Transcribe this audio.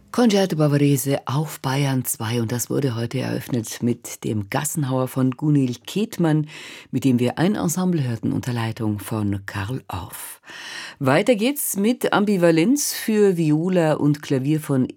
Concerto Bavarese auf Bayern 2 und das wurde heute eröffnet mit dem Gassenhauer von Gunhild Ketmann, mit dem wir ein Ensemble hörten unter Leitung von Karl Orff. Weiter geht's mit Ambivalenz für Viola und Klavier von